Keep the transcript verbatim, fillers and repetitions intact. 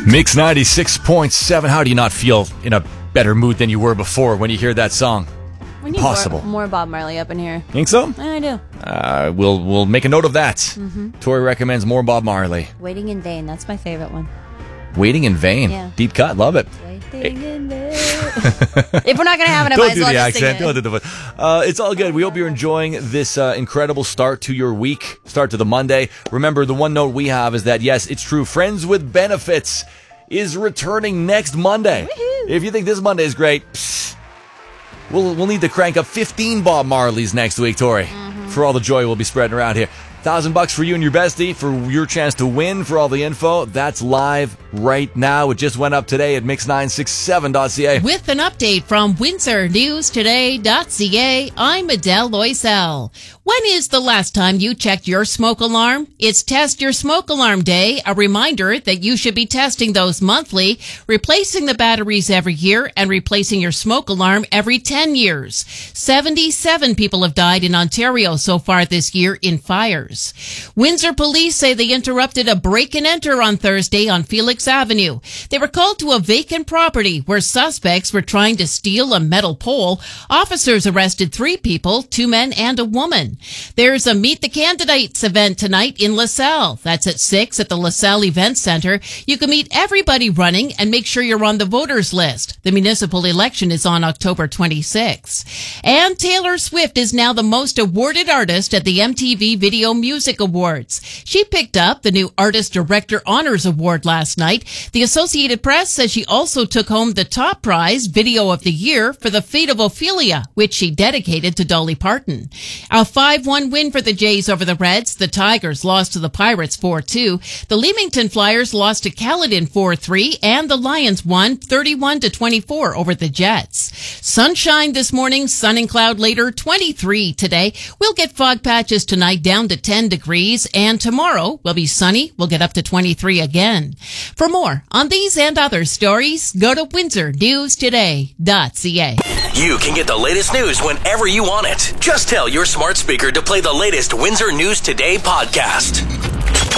Mix ninety-six point seven. How do you not feel in a better mood than you were before when you hear that song? We need Possible. More, more Bob Marley up in here. Think so? Yeah, I do. Uh, we'll we'll make a note of that. Mm-hmm. Tori recommends more Bob Marley. Waiting in Vain. That's my favorite one. Waiting in Vain. Yeah. Deep cut. Love it. Waiting in Vain. If we're not going to have it, I Don't might as do well the just sing accent. it. Don't do the. Uh, it's all good. We hope you're enjoying this uh, incredible start to your week, start to the Monday. Remember, the one note we have is that, yes, it's true. Friends with Benefits is returning next Monday. Woohoo. If you think this Monday is great, psst, we'll we'll need to crank up fifteen Bob Marleys next week, Tori, mm-hmm. for all the joy we'll be spreading around here. Thousand bucks for you and your bestie for your chance to win. For all the info, that's live right now. It just went up today at mix nine six seven dot c a. With an update from Windsor News Today dot c a, I'm Adele Loisel. When is the last time you checked your smoke alarm? It's Test Your Smoke Alarm Day, a reminder that you should be testing those monthly, replacing the batteries every year, and replacing your smoke alarm every ten years. seventy-seven people have died in Ontario so far this year in fires. Windsor police say they interrupted a break-and-enter on Thursday on Felix Avenue. They were called to a vacant property where suspects were trying to steal a metal pole. Officers arrested three people, two men and a woman. There's a Meet the Candidates event tonight in LaSalle. That's at six at the LaSalle Event Center. You can meet everybody running and make sure you're on the voters list. The municipal election is on October twenty-sixth. And Taylor Swift is now the most awarded artist at the M T V Video Music Awards. She picked up the new Artist Director Honors Award last night. The Associated Press says she also took home the top prize, Video of the Year, for The Fate of Ophelia, which she dedicated to Dolly Parton. A five one win for the Jays over the Reds. The Tigers lost to the Pirates four two. The Leamington Flyers lost to Caledon four three, and the Lions won thirty-one to twenty-four over the Jets. Sunshine this morning, sun and cloud later, twenty-three today. We'll get fog patches tonight down to ten degrees, and tomorrow will be sunny. We'll get up to twenty-three again. For more on these and other stories, go to Windsor News Today dot c a. You can get the latest news whenever you want it. Just tell your smart speaker to play the latest Windsor News Today podcast.